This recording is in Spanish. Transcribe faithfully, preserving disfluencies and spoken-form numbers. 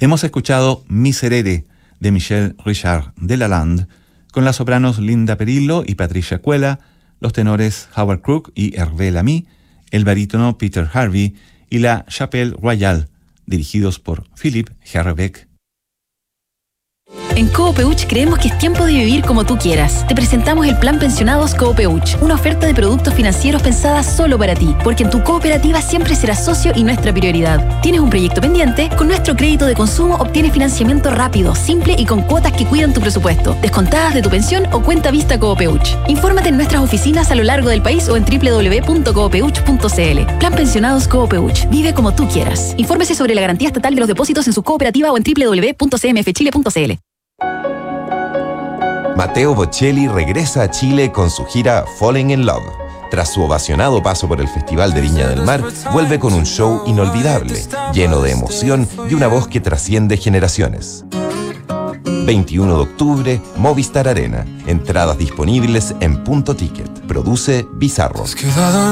Hemos escuchado Miserere de Michel Richard de Lalande, con las sopranos Linda Perillo y Patricia Cuela, los tenores Howard Crook y Hervé Lamy, el barítono Peter Harvey y la Chapelle Royale, dirigidos por Philippe Herrebeck. En Coopeuch creemos que es tiempo de vivir como tú quieras. Te presentamos el Plan Pensionados Coopeuch, una oferta de productos financieros pensada solo para ti, porque en tu cooperativa siempre serás socio y nuestra prioridad. ¿Tienes un proyecto pendiente? Con nuestro crédito de consumo obtienes financiamiento rápido, simple y con cuotas que cuidan tu presupuesto, descontadas de tu pensión o cuenta vista Coopeuch. Infórmate en nuestras oficinas a lo largo del país o en doble u doble u doble u punto coopeuch punto c l. Plan Pensionados Coopeuch. Vive como tú quieras. Infórmese sobre la garantía estatal de los depósitos en su cooperativa o en doble u doble u doble u punto c m f chile punto c l. Matteo Bocelli regresa a Chile con su gira Falling in Love. Tras su ovacionado paso por el Festival de Viña del Mar, vuelve con un show inolvidable, lleno de emoción y una voz que trasciende generaciones. veintiuno de octubre, Movistar Arena. Entradas disponibles en Punto Ticket. Produce Bizarro.